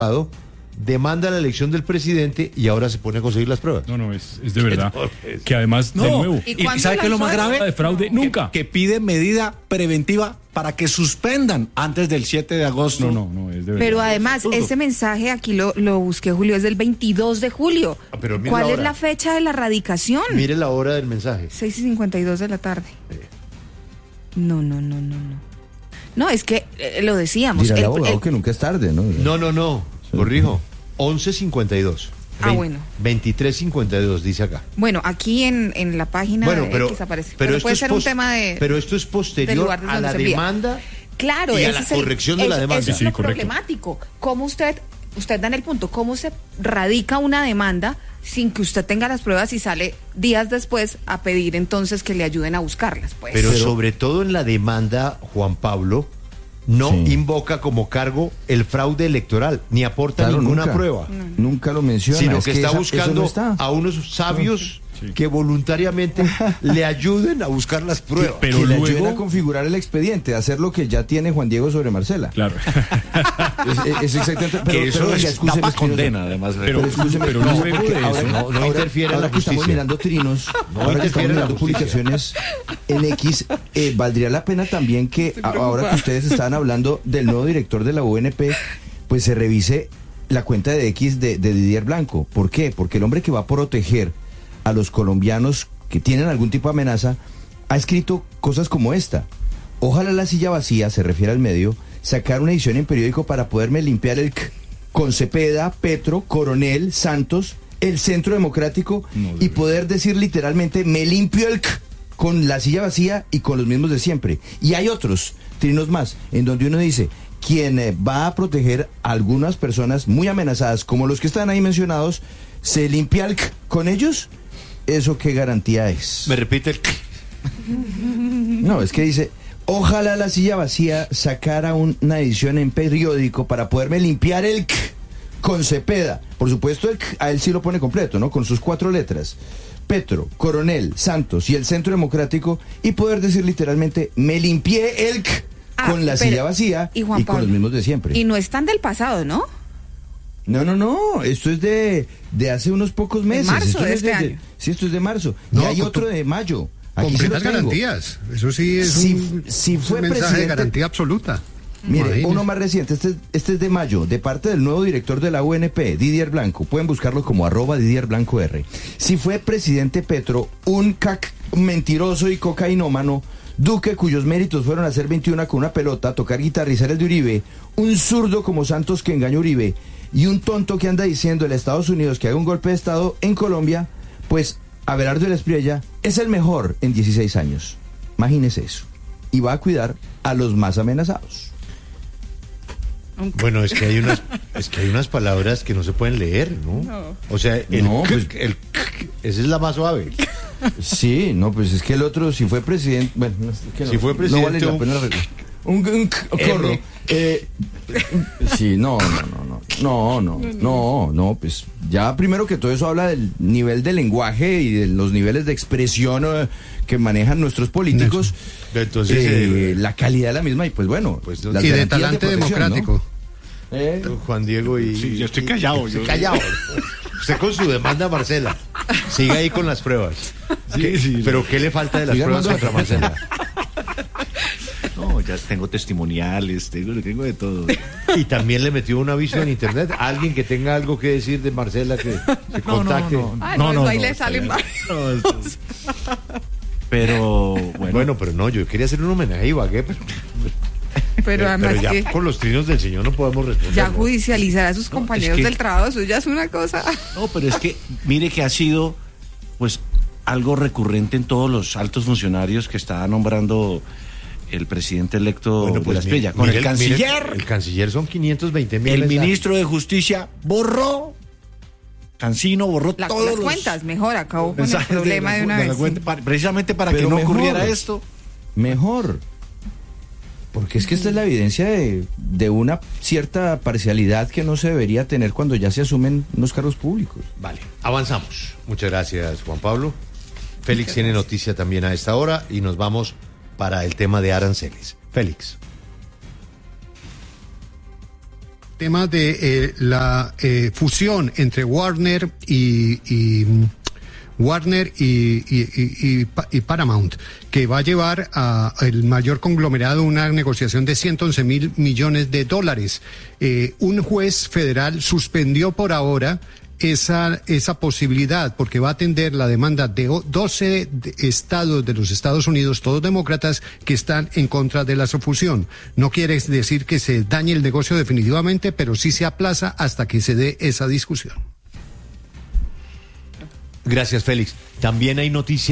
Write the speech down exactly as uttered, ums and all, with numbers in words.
demanda la elección del presidente y ahora se pone a conseguir las pruebas. No, no, es, es de verdad. Que además, no, de nuevo, ¿y, ¿y sabe qué es lo más grave? De fraude, nunca. Que, que pide medida preventiva para que suspendan antes del siete de agosto. No, no, no, es de verdad. Pero además, ese mensaje aquí lo, lo busqué, Julio, es del veintidós de julio. Ah, pero ¿Cuál la es la fecha de la radicación? Mire la hora del mensaje. seis y cincuenta y dos de la tarde. Sí. No, no, no, no, no. No, es que eh, lo decíamos. Dirá el, el abogado el, que nunca es tarde, ¿no? No, no, no, corrijo. once cincuenta y dos. Ah, bueno. veintitrés cincuenta y dos dice acá. Bueno, aquí en, en la página bueno, pero, X aparece. Pero, Pero esto puede es ser post, un tema de. Pero esto es posterior a la demanda. Claro, y a ese la es el, corrección de la eso, demanda. Eso es Sí, lo correcto. problemático. ¿Cómo usted, usted da en el punto, cómo se radica una demanda sin que usted tenga las pruebas y sale días después a pedir entonces que le ayuden a buscarlas? Pues. Pero, Pero- sobre todo en la demanda, Juan Pablo no Sí. invoca como cargo el fraude electoral, ni aporta Claro, ninguna nunca, prueba, Nunca lo menciona. sino es que, está esa- buscando eso no está. a unos sabios Sí. que voluntariamente le ayuden a buscar las pruebas. Pero que le luego- ayuden a configurar el expediente, a hacer lo que ya tiene Juan Diego sobre Marcela. Claro. Es, es exactamente. Pero, Que eso pero, es oiga, escúcheme, tapa Espinosa. condena, además. Pero- Pero escúcheme, pero no, luego porque de ahora, eso, no- no ahora- interfiere en ahora la que estamos justicia. mirando trinos, No ahora que interfiere estamos en la mirando justicia. publicaciones en X, eh, valdría la pena también que a- ahora que ustedes estaban hablando del nuevo director de la U N P, pues se revise la cuenta de X de, de Didier Blanco. ¿Por qué? Porque el hombre que va a proteger a los colombianos que tienen algún tipo de amenaza ha escrito cosas como esta. Ojalá la silla vacía, se refiere al medio, sacar una edición en periódico para poderme limpiar el c con Cepeda, Petro, Coronel, Santos, el Centro Democrático No, de y poder decir literalmente me limpio el c con la silla vacía y con los mismos de siempre. Y hay otros trinos más en donde uno dice quien eh, va a proteger a algunas personas muy amenazadas como los que están ahí mencionados, se limpia el c con ellos. ¿Eso qué garantía es? Me repite el... No, es que dice, ojalá la silla vacía sacara un- una edición en periódico para poderme limpiar el c con Cepeda. Por supuesto, el c, a él sí lo pone completo, ¿no? Con sus cuatro letras. Petro, Coronel, Santos y el Centro Democrático y poder decir literalmente, me limpié el c Ah, con la pero- silla vacía y y, Juan con Pablo. los mismos de siempre. Y no están del pasado, ¿no? No, no, no, esto es de, de hace unos pocos meses. marzo esto no de es este año. Sí, esto es de marzo. No, y hay con- otro de mayo. Aquí se lo Completas tengo. garantías. Eso sí es Si- un, si un fue mensaje de presidente- garantía absoluta. Mire, Imagínese. uno más reciente, este, es- este es de mayo, de parte del nuevo director de la U N P, Didier Blanco. Pueden buscarlo como arroba Didier Blanco R. Si fue presidente Petro, un cac mentiroso y cocainómano, Duque, cuyos méritos fueron hacer veintiuno con una pelota, tocar guitarra y ser el de Uribe, un zurdo como Santos que engañó a Uribe, y un tonto que anda diciendo en Estados Unidos que haga un golpe de Estado en Colombia, pues Abelardo de la Espriella es el mejor en dieciséis años. Imagínese eso. Y va a cuidar a los más amenazados. Bueno, es que hay unas es que hay unas palabras que no se pueden leer, ¿no? No. O sea, el, No, c- pues- el c- esa es la más suave. Sí, no, pues es que el otro, si fue presidente, bueno, no, es que no, Si fue presidente, no vale la un- pena arreglar. Un, un c- corro. R. Eh, sí, no, no, no, no, no, no, no, no, pues ya primero que todo eso habla del nivel de lenguaje y de los niveles de expresión eh, que manejan nuestros políticos, Entonces, eh, eh, la calidad de la misma y pues bueno, Pues no- las Y de garantías talante protección, democrático. ¿no? Eh, Juan Diego y... Sí, yo estoy callado, Estoy yo- callado. Usted con su demanda, Marcela. Siga ahí con las pruebas. Sí, sí, Pero ¿qué le falta de las Siga pruebas armando contra Marcela? No, ya tengo testimoniales, tengo, tengo de todo. Y también le metió un aviso en internet. Alguien que tenga algo que decir de Marcela que se contacte. Ah, no, eso ahí le salen varios. No, esto es- Pero bueno, Bueno, pero no, yo quería hacer un homenaje a Ibagué, pero, Pero además pero ya que con los trinos del señor no podemos responder. ya ¿no? judicializar a sus compañeros que- del trabajo, eso ya es una cosa. no, pero es que mire que ha sido pues algo recurrente en todos los altos funcionarios que está nombrando el presidente electo Bueno, de pues la Espriella. mire, Con mire, el canciller, mire, el canciller son quinientos veinte mil. el mensajes. ministro de Justicia borró, Cancino borró La- todos las los cuentas, mejor, acabó con el mensajes de problema la- de una de la vez. cuenta, pa- precisamente para Pero que no mejor. ocurriera esto. Mejor. Porque es que esta es la evidencia de, de una cierta parcialidad que no se debería tener cuando ya se asumen unos cargos públicos. Vale, avanzamos. Muchas gracias, Juan Pablo. Félix tiene noticia también a esta hora y nos vamos para el tema de aranceles. Félix. tema de eh, la eh, fusión entre Warner y, y Warner y, y, y, y Paramount, que va a llevar a el mayor conglomerado una negociación de ciento once mil millones de dólares. Eh, un juez federal suspendió por ahora esa esa posibilidad porque va a atender la demanda de doce estados de los Estados Unidos, todos demócratas, que están en contra de la fusión. No quiere decir que se dañe el negocio definitivamente, pero sí se aplaza hasta que se dé esa discusión. Gracias, Félix. También hay noticias.